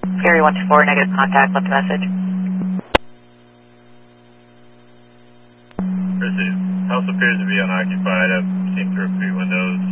Gary 124, negative contact, left a message. Received. House appears to be unoccupied. I've seen through a few windows.